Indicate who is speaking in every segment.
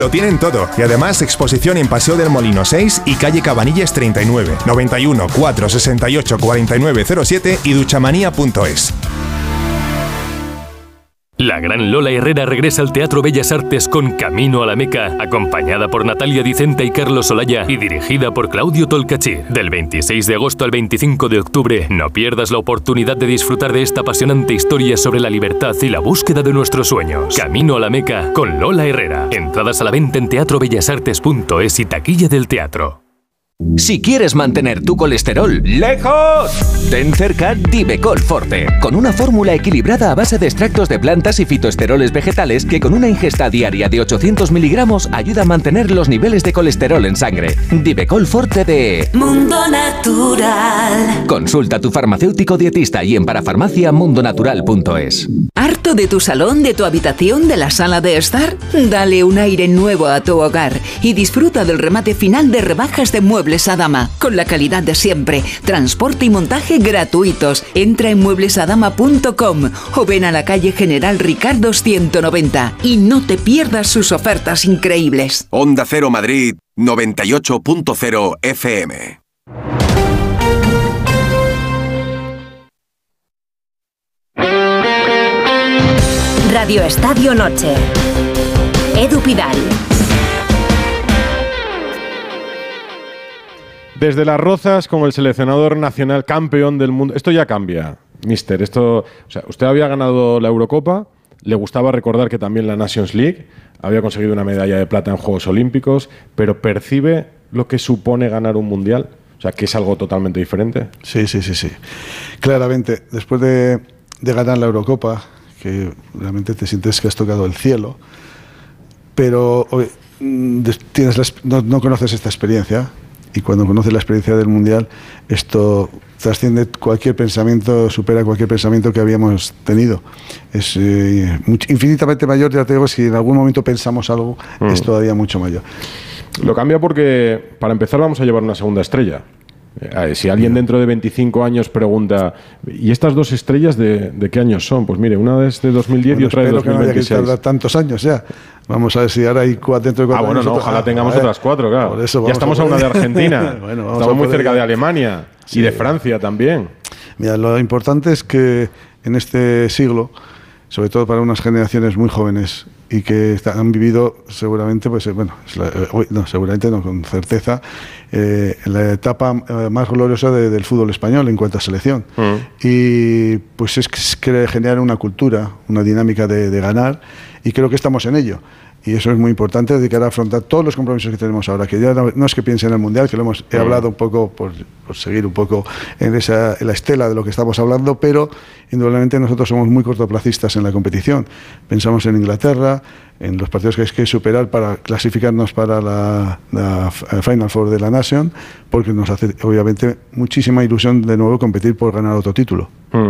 Speaker 1: Lo tienen todo y además exposición en Paseo del Molino 6 y calle Cabanilles 39, 91 468 4907 y duchamanía.es.
Speaker 2: La gran Lola Herrera regresa al Teatro Bellas Artes con Camino a la Meca, acompañada por Natalia Dicenta y Carlos Olaya y dirigida por Claudio Tolcachí. Del 26 de agosto al 25 de octubre, no pierdas la oportunidad de disfrutar de esta apasionante historia sobre la libertad y la búsqueda de nuestros sueños. Camino a la Meca con Lola Herrera. Entradas a la venta en teatrobellasartes.es y taquilla del teatro.
Speaker 3: Si quieres mantener tu colesterol ¡lejos!, ten cerca Divecol Forte, con una fórmula equilibrada a base de extractos de plantas y fitoesteroles vegetales que con una ingesta diaria de 800 miligramos ayuda a mantener los niveles de colesterol en sangre. Divecol Forte de
Speaker 4: Mundo Natural.
Speaker 3: Consulta a tu farmacéutico dietista y en parafarmacia.mundonatural.es.
Speaker 4: ¿Harto de tu salón, de tu habitación, de la sala de estar? Dale un aire nuevo a tu hogar y disfruta del remate final de rebajas de Muebles Adama, con la calidad de siempre, transporte y montaje gratuitos. Entra en mueblesadama.com o ven a la calle General Ricardo 190 y no te pierdas sus ofertas increíbles.
Speaker 5: Onda Cero Madrid 98.0 FM.
Speaker 6: Radio Estadio Noche. Edu Pidal.
Speaker 7: Desde Las Rozas, con el seleccionador nacional campeón del mundo. Esto ya cambia, mister. O sea, usted había ganado la Eurocopa, le gustaba recordar que también la Nations League, había conseguido una medalla de plata en Juegos Olímpicos, pero ¿percibe lo que supone ganar un mundial? O sea, que es algo totalmente diferente.
Speaker 8: Sí. Claramente, después de ganar la Eurocopa, que realmente te sientes que has tocado el cielo, pero no conoces esta experiencia. Y cuando conoces la experiencia del Mundial, esto trasciende cualquier pensamiento, supera cualquier pensamiento que habíamos tenido. Es infinitamente mayor, ya te digo, si en algún momento pensamos algo, es todavía mucho mayor.
Speaker 7: Lo cambia porque, para empezar, vamos a llevar una segunda estrella. Si alguien dentro de 25 años pregunta, ¿y estas dos estrellas de qué años son? Pues mire, una es de 2010 y otra de 2026.
Speaker 8: Que no haya que tardar tantos años ya. Vamos a ver si ahora hay dentro de 4 años.
Speaker 7: No, ojalá tengamos otras 4, claro. Ya estamos a una de Argentina. Estamos muy cerca de Alemania y de Francia también.
Speaker 8: Mira, lo importante es que en este siglo, sobre todo para unas generaciones muy jóvenes y que han vivido seguramente, seguramente no, con certeza, la etapa más gloriosa del fútbol español en cuanto a selección. Y pues es que generar una cultura, una dinámica de ganar, y creo que estamos en ello. Y eso es muy importante de cara a afrontar todos los compromisos que tenemos ahora, que ya no es que piense en el Mundial, que he hablado un poco por seguir un poco en la estela de lo que estamos hablando, pero indudablemente nosotros somos muy cortoplacistas en la competición. Pensamos en Inglaterra, en los partidos que hay que superar para clasificarnos para la Final Four de la Nation, porque nos hace obviamente muchísima ilusión de nuevo competir por ganar otro título.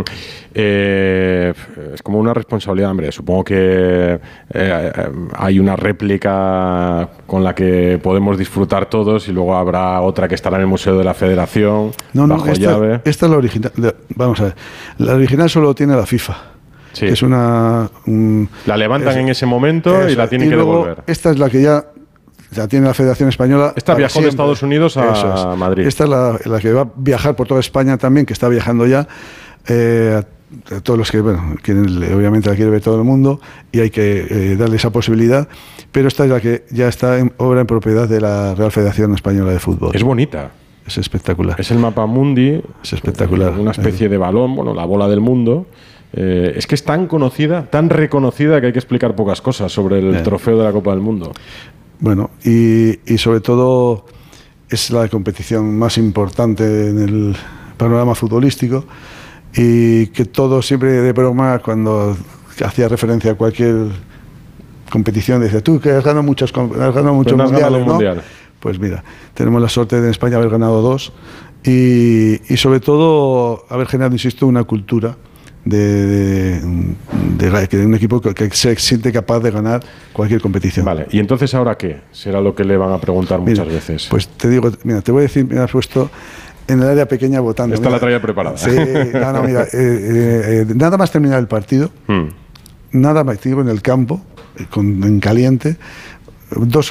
Speaker 7: Es como una responsabilidad, hombre. Supongo que hay una réplica con la que podemos disfrutar todos y luego habrá otra que estará en el Museo de la Federación bajo llave.
Speaker 8: Esta es la original. Vamos a ver, la original solo tiene la FIFA.
Speaker 7: Sí.
Speaker 8: Es
Speaker 7: la levantan en ese momento y la tienen que devolver.
Speaker 8: Esta es la que ya tiene la Federación Española.
Speaker 7: Esta viajó de Estados Unidos a Madrid.
Speaker 8: Esta es la que va a viajar por toda España también, que está viajando ya. A todos los que, obviamente la quiere ver todo el mundo y hay que darle esa posibilidad, pero esta es la que ya está obra en propiedad de la Real Federación Española de Fútbol.
Speaker 7: Es bonita.
Speaker 8: Es espectacular.
Speaker 7: Es el mapa mundi.
Speaker 8: Es espectacular.
Speaker 7: Una especie de balón, la bola del mundo. Es que es tan conocida, tan reconocida, que hay que explicar pocas cosas sobre el trofeo de la Copa del Mundo.
Speaker 8: Bueno, y sobre todo es la competición más importante en el panorama futbolístico, y que todo siempre de broma, cuando hacía referencia a cualquier competición, dice, tú que has ganado muchos mundiales, ¿no? Pues mira, tenemos la suerte de en España haber ganado 2 y sobre todo haber generado, insisto, una cultura de un equipo que se siente capaz de ganar cualquier competición.
Speaker 7: Vale, ¿y entonces ahora qué? Será lo que le van a preguntar muchas veces.
Speaker 8: Pues te digo, mira, te voy a decir, me has puesto en el área pequeña votando.
Speaker 7: Esta la traía preparada.
Speaker 8: Sí, mira, nada más terminar el partido, nada más, digo, en el campo, en caliente, dos